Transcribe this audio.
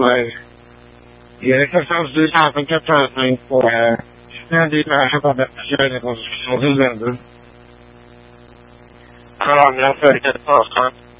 like, yeah, because I was doing half and kept happening for standing about that shit was so his end. Jag för det